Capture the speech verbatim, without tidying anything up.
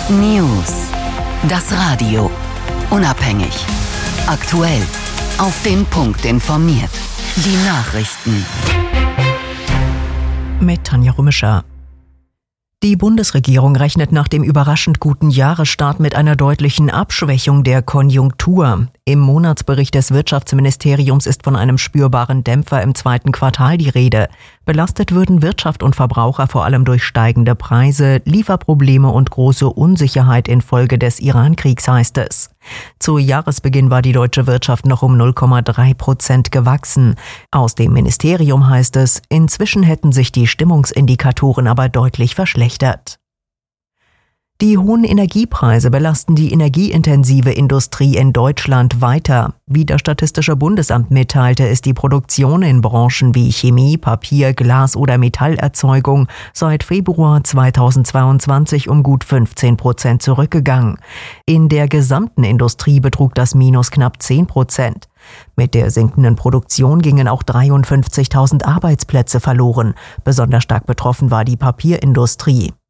News. Das Radio. Unabhängig. Aktuell. Auf den Punkt informiert. Die Nachrichten. Mit Tanja Rümischer. Die Bundesregierung rechnet nach dem überraschend guten Jahresstart mit einer deutlichen Abschwächung der Konjunktur. Im Monatsbericht des Wirtschaftsministeriums ist von einem spürbaren Dämpfer im zweiten Quartal die Rede. Belastet würden Wirtschaft und Verbraucher vor allem durch steigende Preise, Lieferprobleme und große Unsicherheit infolge des Iran-Kriegs, heißt es. Zu Jahresbeginn war die deutsche Wirtschaft noch um null Komma drei Prozent gewachsen. Aus dem Ministerium heißt es, inzwischen hätten sich die Stimmungsindikatoren aber deutlich verschlechtert. Die hohen Energiepreise belasten die energieintensive Industrie in Deutschland weiter. Wie das Statistische Bundesamt mitteilte, ist die Produktion in Branchen wie Chemie, Papier, Glas oder Metallerzeugung seit Februar zweitausendzweiundzwanzig um gut fünfzehn Prozent zurückgegangen. In der gesamten Industrie betrug das Minus knapp zehn Prozent. Mit der sinkenden Produktion gingen auch dreiundfünfzigtausend Arbeitsplätze verloren. Besonders stark betroffen war die Papierindustrie.